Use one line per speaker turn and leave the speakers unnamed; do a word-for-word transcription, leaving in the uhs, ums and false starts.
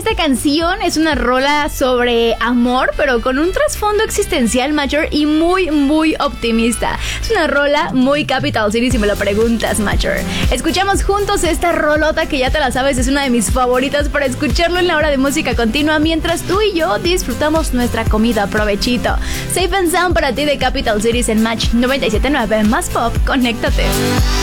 Esta canción es una rola sobre amor, pero con un trasfondo existencial mayor y muy, muy optimista. Es una rola muy Capital City si me lo preguntas, Major. Escuchamos juntos esta rolota que ya te la sabes, es una de mis favoritas para escucharlo en la hora de música continua mientras tú y yo disfrutamos nuestra comida. Provechito. Safe and Sound para ti de Capital Cities en Match noventa y siete punto nueve. Más pop, conéctate.